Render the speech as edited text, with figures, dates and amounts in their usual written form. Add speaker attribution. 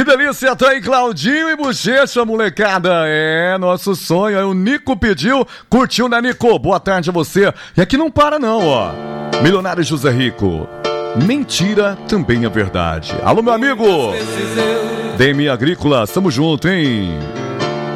Speaker 1: Que delícia, tá aí Claudinho e Bochecha, molecada. É, nosso sonho, aí o Nico pediu, curtiu, né, Nico? Boa tarde a você. E aqui não para não, ó. Milionário José Rico. Mentira também é verdade. Alô, meu amigo. DM Agrícola, tamo junto, hein?